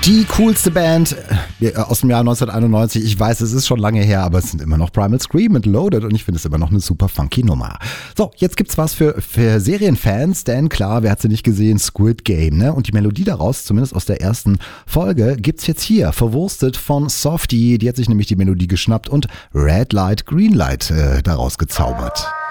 Die coolste Band aus dem Jahr 1991. Ich weiß, es ist schon lange her, aber es sind immer noch Primal Scream und Loaded und ich finde es immer noch eine super funky Nummer. So, jetzt gibt's was für Serienfans, denn klar, wer hat sie nicht gesehen? Squid Game, ne? Und die Melodie daraus, zumindest aus der ersten Folge, gibt's jetzt hier, verwurstet von Softie. Die hat sich nämlich die Melodie geschnappt und Red Light, Green Light daraus gezaubert.